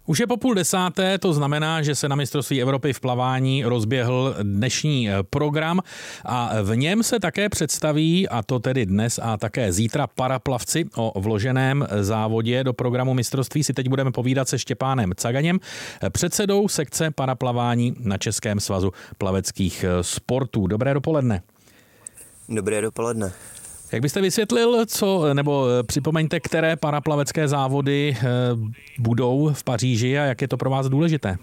Už je po 9:30, to znamená, že se na mistrovství Evropy v plavání rozběhl dnešní program a v něm se také představí, a to tedy dnes a také zítra, paraplavci. O vloženém závodě do programu mistrovství si teď budeme povídat se Štěpánem Caganěm, předsedou sekce paraplavání na Českém svazu plaveckých sportů. Dobré dopoledne. Dobré dopoledne. Jak byste vysvětlil, nebo připomeňte, které paraplavecké závody budou v Paříži a jak je to pro vás důležité?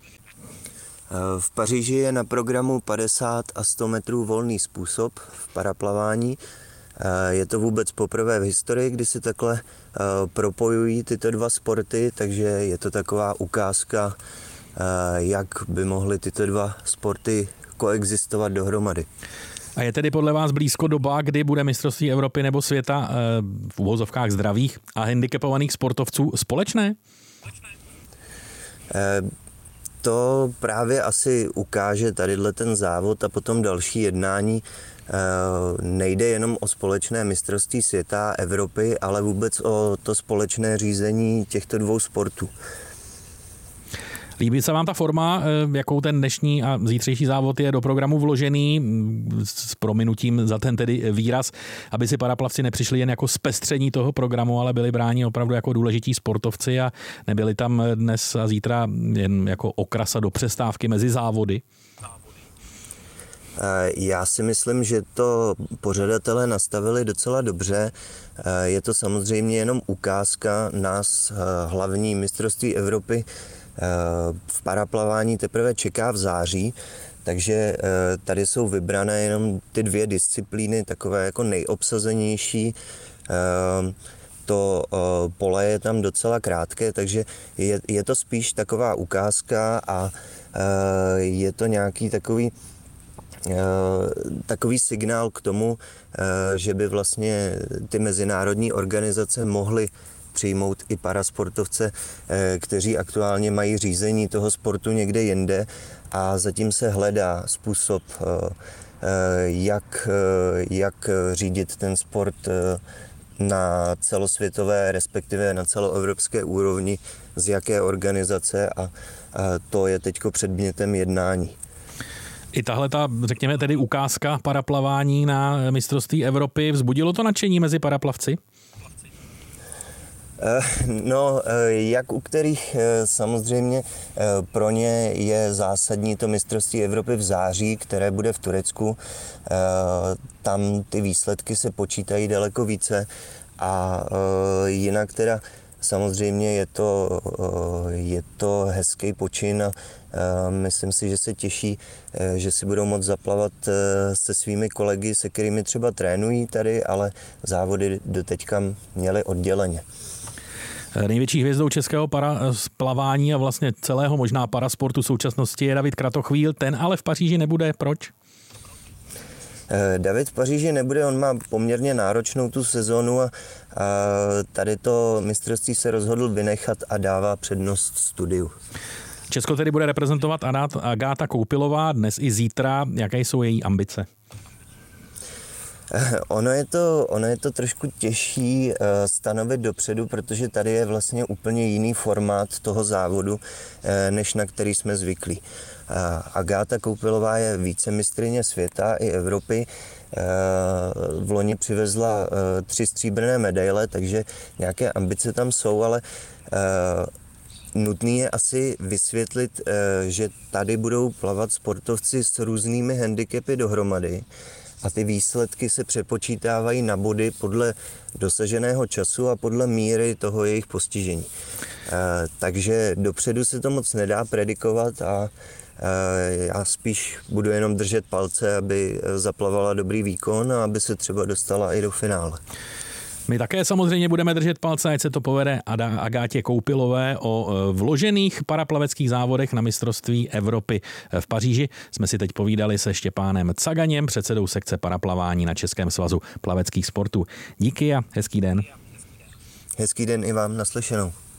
V Paříži je na programu 50 a 100 metrů volný způsob v paraplavání. Je to vůbec poprvé v historii, kdy se takhle propojují tyto dva sporty, takže je to taková ukázka, jak by mohly tyto dva sporty koexistovat dohromady. A je tedy podle vás blízko doba, kdy bude mistrovství Evropy nebo světa v uvozovkách zdravých a handicapovaných sportovců společné? To právě asi ukáže tadyhle ten závod a potom další jednání. Nejde jenom o společné mistrovství světa, Evropy, ale vůbec o to společné řízení těchto dvou sportů. Líbí se vám ta forma, jakou ten dnešní a zítřejší závod je do programu vložený, s prominutím za ten tedy výraz, aby si paraplavci nepřišli jen jako zpestření toho programu, ale byli bráni opravdu jako důležití sportovci a nebyli tam dnes a zítra jen jako okrasa do přestávky mezi závody? Já si myslím, že to pořadatelé nastavili docela dobře. Je to samozřejmě jenom ukázka. Nás hlavní mistrovství Evropy v paraplavání teprve čeká v září, takže tady jsou vybrané jenom ty dvě disciplíny, takové jako nejobsazenější. To pole je tam docela krátké, takže je to spíš taková ukázka a je to nějaký takový signál k tomu, že by vlastně ty mezinárodní organizace mohly přijmout i parasportovce, kteří aktuálně mají řízení toho sportu někde jinde a zatím se hledá způsob, jak řídit ten sport na celosvětové, respektive na celoevropské úrovni, z jaké organizace a to je teďko předmětem jednání. I tahle ta, řekněme tedy ukázka paraplavání na mistrovství Evropy, vzbudilo to nadšení mezi paraplavci? No, jak u kterých samozřejmě pro ně je zásadní to mistrovství Evropy v září, které bude v Turecku. Tam ty výsledky se počítají daleko více a jinak teda samozřejmě je to hezký počin a myslím si, že se těší, že si budou moct zaplavat se svými kolegy, se kterými třeba trénují tady, ale závody doteďka měli odděleně. Největší hvězdou českého paraplavání a vlastně celého možná parasportu současnosti je David Kratochvíl, ten ale v Paříži nebude. Proč? David v Paříži nebude, on má poměrně náročnou tu sezónu a tady to mistrovství se rozhodl vynechat a dává přednost studiu. Česko tedy bude reprezentovat Agáta Koupilová dnes i zítra. Jaké jsou její ambice? Ono je to trošku těžší stanovit dopředu, protože tady je vlastně úplně jiný formát toho závodu, než na který jsme zvyklí. Agáta Koupilová je vícemistryně světa i Evropy. V loni přivezla 3 stříbrné medaile, takže nějaké ambice tam jsou, ale nutný je asi vysvětlit, že tady budou plavat sportovci s různými handicapy dohromady. A ty výsledky se přepočítávají na body podle dosaženého času a podle míry toho jejich postižení. Takže dopředu se to moc nedá predikovat a já spíš budu jenom držet palce, aby zaplavala dobrý výkon a aby se třeba dostala i do finále. My také samozřejmě budeme držet palce, ať se to povede Agátě Koupilové. O vložených paraplaveckých závodech na mistrovství Evropy v Paříži jsme si teď povídali se Štěpánem Caganěm, předsedou sekce paraplavání na Českém svazu plaveckých sportů. Díky a hezký den. Hezký den i vám, naslyšenou.